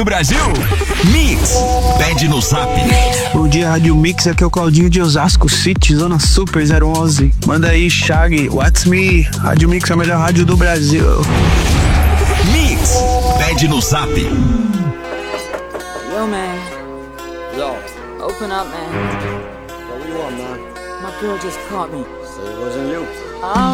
Brasil, Mix, pede no Zap. Bom dia, Rádio Mix, aqui é o Claudinho de Osasco City, Zona Super 011. Manda aí, Shag, What's Me? Rádio Mix é a melhor rádio do Brasil. Mix, pede no Zap. Yo, man. Yo. Open up, man. What do you want, man? My girl just caught me. Say it wasn't you.